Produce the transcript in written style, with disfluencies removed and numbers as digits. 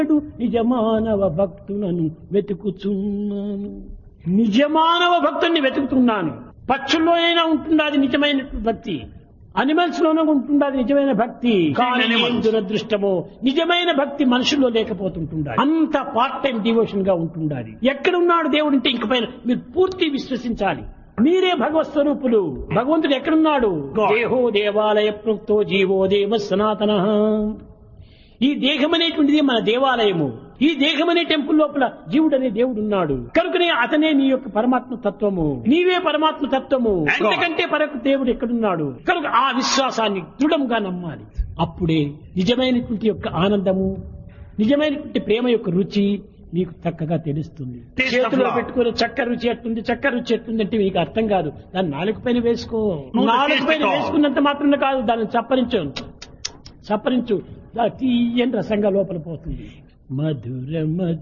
నిజమానవ భక్తులను వెతుకుచున్నాను. నిజమానవ భక్తుల్ని వెతుకుతున్నాను. పక్షుల్లోనైనా ఉంటుంది అది నిజమైన భక్తి, అనిమల్స్ లోనే ఉంటుంది అది నిజమైన భక్తి. కానీ ఏం దురదృష్టమో నిజమైన భక్తి మనుషుల్లో లేకపోతుంటుండాలి. అంత పార్ట్ టైం డివోషన్ గా ఉంటుండాలి. ఎక్కడున్నాడు దేవుడు అంటే ఇంక పైన మీరు పూర్తి విశ్వసించాలి. మీరే భగవత్ స్వరూపులు. భగవంతుడు ఎక్కడున్నాడు? దేహో దేవాలయ ప్రోక్తో జీవో దేవ సనాతన. ఈ దేహం అనేటువంటిది మన దేవాలయము. ఈ దేహం అనే టెంపుల్ లోపల జీవుడు అనే దేవుడు ఉన్నాడు. కనుకనే అతనే నీ యొక్క పరమాత్మ తత్వము, నీవే పరమాత్మ తత్వము. అంతకంటే పరకు దేవుడు ఎక్కడున్నాడు? కనుక ఆ విశ్వాసాన్ని దృఢంగా నమ్మాలి. అప్పుడే నిజమైనటువంటి యొక్క ఆనందము, నిజమైనటువంటి ప్రేమ యొక్క రుచి మీకు చక్కగా తెలుస్తుంది. చేతిలో పెట్టుకుని చక్కెర రుచి ఎట్టుంది, చక్కెర రుచి ఎట్టుంది అంటే మీకు అర్థం కాదు. దాన్ని నాలుగు పైన వేసుకో. నాలుగు పైన వేసుకున్నంత మాత్రమే కాదు, దాన్ని చప్పరించు, తీయని రసంగా లోపల పోతుంది. మధుర